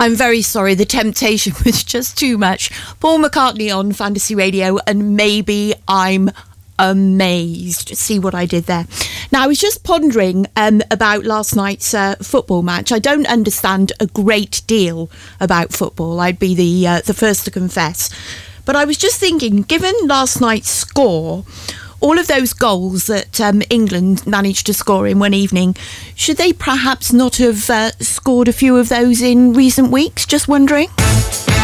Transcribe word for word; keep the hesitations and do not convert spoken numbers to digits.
I'm very sorry, the temptation was just too much. Paul McCartney on Fantasy Radio, and maybe I'm amazed. See what I did there. Now, I was just pondering um, about last night's uh, football match. I don't understand a great deal about football. I'd be the uh, the first to confess. But I was just thinking, given last night's score, all of those goals that um, England managed to score in one evening, should they perhaps not have uh, scored a few of those in recent weeks? Just wondering.